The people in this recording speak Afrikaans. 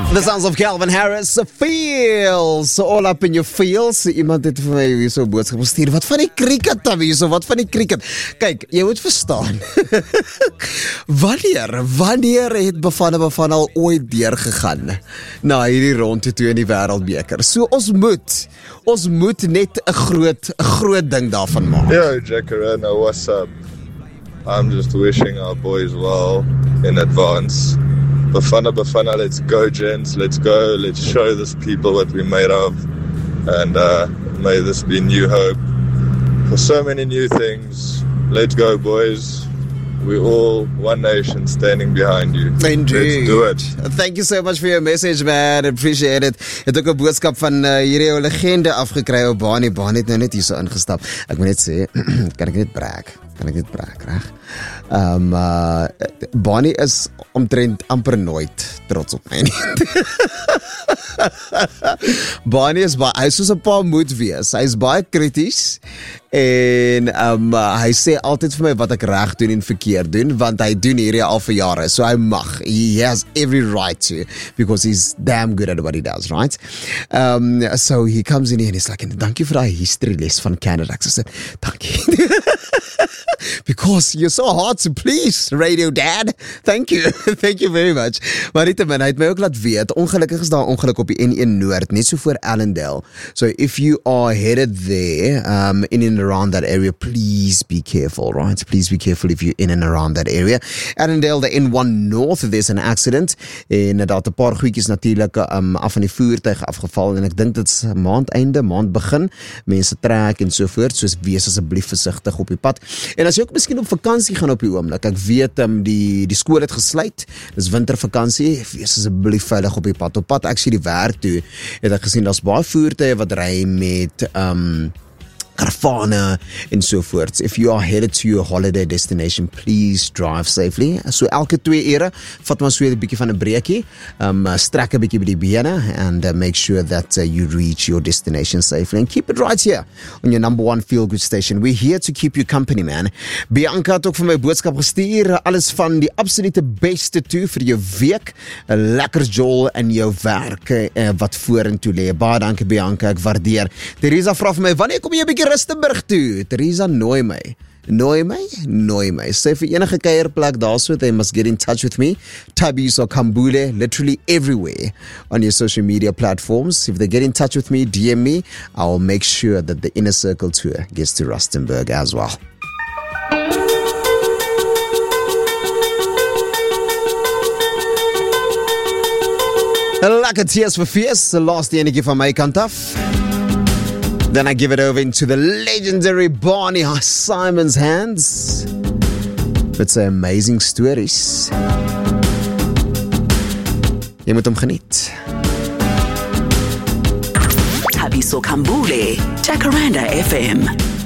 The sounds of Calvin Harris, feels, all up in your feels. Iemand het vir my hier so boodskap gestuur, wat van die cricket dan hier so, wat van die cricket? Kyk, jy moet verstaan, wanneer het Bafana al ooit deurgegaan na hierdie ronde toe in die wêreldbeker? So ons moet net 'n groot ding daarvan maak. Yo, Jacaranda, what's up? I'm just wishing our boys well in advance. Bafana, let's go, gents. Let's go. Let's show this people what we're made of. And may this be new hope for so many new things. Let's go, boys. We're all one nation standing behind you. Indeed. Let's do it. Thank you so much for your message, man. Appreciate it. Het ook 'n boodskap van hierdie ou legende afgekry op Bani. Bani het nou net hier so ingestap. Ek moet net sê, kan ek net brag, reg? Bani is omtrent amper nooit trots op my nie. Bani is hy is soos 'n pa moet wees. Hy is baie krities en hy sê altyd vir my wat ek reg doen en verkeerd doen, want hy doen hierdie al vir jare, so hy mag. He has every right to, because he's damn good at what he does, right? So he comes in here and he's like, dankie vir daai history les van Canada. Ek sê, dankie. Because you're so hard to please, Radio Dad. Thank you. Thank you very much. Maar nietemin, hy het my ook laat weet, ongelukkig is daar ongeluk op die N1 Noord, net so voor Allendale. So if you are headed there, in and around that area, please be careful, right? Please be careful if you're in and around that area. Allendale, the N1 North, there's an accident. En dat 'n paar goedjies natuurlik af van die voertuig afgeval, en ek dink dit's maand begin. Mense trek en so voort, soos wees asseblief versigtig op die pad. En as jy ook miskien op vakansie gaan op die oomblik, ek weet die skool het gesluit, dis wintervakansie, wees asseblief veilig op die pad. Op pad actually die werk toe, het ek gesien, daar's baie voertuie wat ry met karavane en so voort. If you are headed to your holiday destination, please drive safely. So elke 2 ure, vat maar so 'n bietjie van 'n breekie, strek 'n bietjie by die bene, and make sure that you reach your destination safely. And keep it right here on your number one feel-good station. We're here to keep you company, man. Bianca het ook vir my boodskap gestuur, alles van die absolute beste toe vir jou week, 'n lekker jol in jou werk, wat vorentoe lê. Baie dankie Bianca, ek waardeer. Teresa vra vir my, wanneer kom jy 'n bietjie Rustenburg toe? Teresa, nooi my. Sê vir enige kuierplek daarso, they must get in touch with me. Thabiso Khambule, literally everywhere on your social media platforms. If they get in touch with me, DM me, I'll make sure that the Inner Circle tour gets to Rustenburg as well. Lekker Tears for Fears, the last enetjie van my kant af. Then I give it over into the legendary Barney Simon's hands. With some amazing stories. Jy moet hom geniet. Thabiso Khambule, Jacaranda FM.